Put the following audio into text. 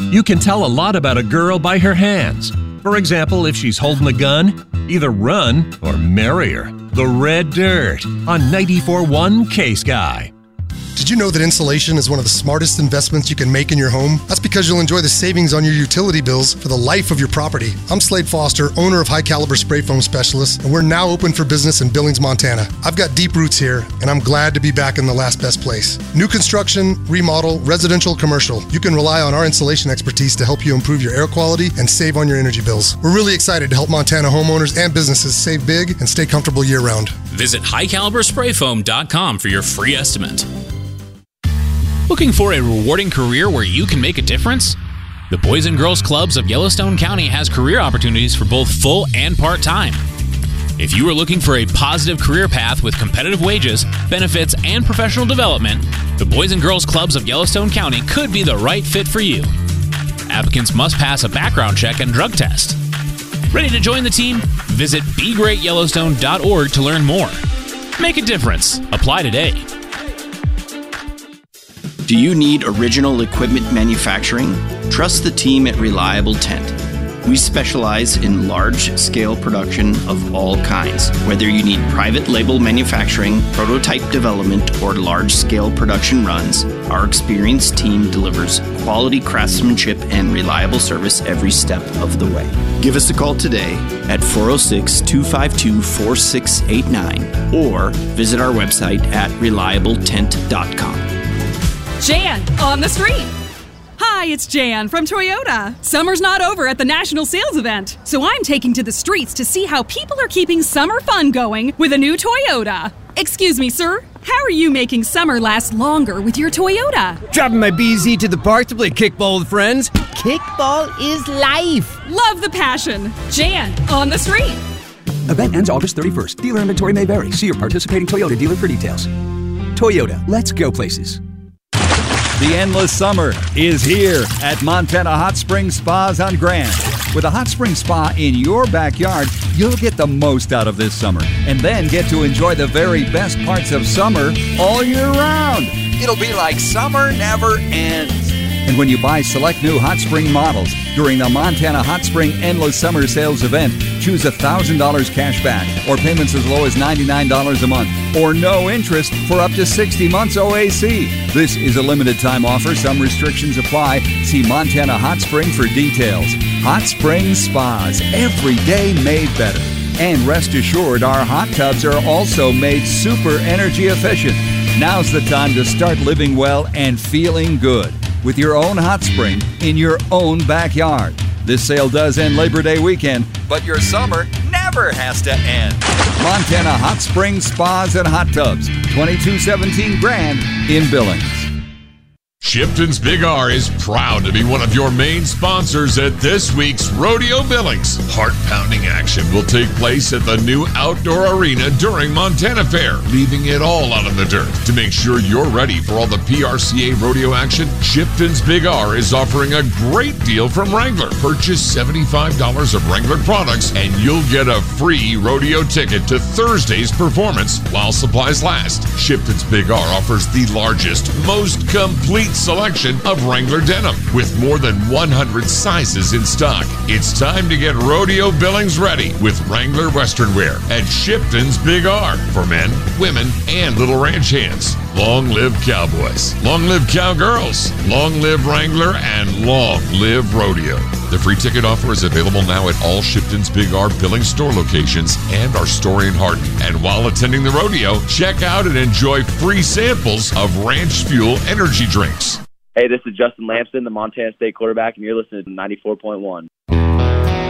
You can tell a lot about a girl by her hands. For example, if she's holding a gun, either run or marry her. The Red Dirt on 94.1 K-Sky. Did you know that insulation is one of the smartest investments you can make in your home? That's because you'll enjoy the savings on your utility bills for the life of your property. I'm Slade Foster, owner of High Caliber Spray Foam Specialist, and we're now open for business in Billings, Montana. I've got deep roots here, and I'm glad to be back in the last best place. New construction, remodel, residential, commercial. You can rely on our insulation expertise to help you improve your air quality and save on your energy bills. We're really excited to help Montana homeowners and businesses save big and stay comfortable year-round. Visit highcalibersprayfoam.com for your free estimate. Looking for a rewarding career where you can make a difference? The Boys and Girls Clubs of Yellowstone County has career opportunities for both full and part-time. If you are looking for a positive career path with competitive wages, benefits, and professional development, the Boys and Girls Clubs of Yellowstone County could be the right fit for you. Applicants must pass a background check and drug test. Ready to join the team? Visit BeGreatYellowstone.org to learn more. Make a difference. Apply today. Do you need original equipment manufacturing? Trust the team at Reliable Tent. We specialize in large-scale production of all kinds. Whether you need private label manufacturing, prototype development, or large-scale production runs, our experienced team delivers quality craftsmanship and reliable service every step of the way. Give us a call today at 406-252-4689 or visit our website at reliabletent.com. Jan on the street. Hi, it's Jan from Toyota. Summer's not over at the National Sales Event, so I'm taking to the streets to see how people are keeping summer fun going with a new Toyota. Excuse me, sir. How are you making summer last longer with your Toyota? Driving my BZ to the park to play kickball with friends. Kickball is life. Love the passion. Jan on the street. Event ends August 31st. Dealer inventory may vary. See your participating Toyota dealer for details. Toyota, let's go places. The endless summer is here at Montana Hot Spring Spas on Grand. With a hot spring spa in your backyard, you'll get the most out of this summer and then get to enjoy the very best parts of summer all year round. It'll be like summer never ends. And when you buy select new hot spring models during the Montana Hot Spring Endless Summer Sales Event, choose $1,000 cash back or payments as low as $99 a month or no interest for up to 60 months OAC. This is a limited time offer. Some restrictions apply. See Montana Hot Spring for details. Hot Spring Spas, every day made better. And rest assured, our hot tubs are also made super energy efficient. Now's the time to start living well and feeling good with your own hot spring in your own backyard. This sale does end Labor Day weekend, but your summer never has to end. Montana Hot Spring Spas and Hot Tubs, 2217 Grand in Billings. Shipton's Big R is proud to be one of your main sponsors at this week's Rodeo Billings. Heart-pounding action will take place at the new outdoor arena during Montana Fair, leaving it all out in the dirt. To make sure you're ready for all the PRCA rodeo action, Shipton's Big R is offering a great deal from Wrangler. Purchase $75 of Wrangler products and you'll get a free rodeo ticket to Thursday's performance while supplies last. Shipton's Big R offers the largest, most complete selection of Wrangler denim with more than 100 sizes in stock. It's time to get Rodeo Billings ready with Wrangler Western Wear at Shipton's Big R for men, women, and little ranch hands. Long live cowboys, long live cowgirls, long live Wrangler, and long live rodeo. The free ticket offer is available now at all Shipton's Big R Billings store locations and our store in Hardin. And while attending the rodeo, check out and enjoy free samples of Ranch Fuel energy drinks. Hey, this is Justin Lamson, the Montana State quarterback, and you're listening to 94.1.